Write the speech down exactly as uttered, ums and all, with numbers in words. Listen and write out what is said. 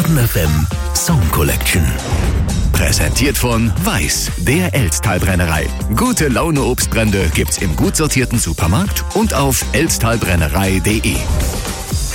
Baden F M Song Collection. Präsentiert von Weiß, der Elsttalbrennerei. Gute Laune Obstbrände gibt's im gut sortierten Supermarkt und auf elsttalbrennerei punkt de.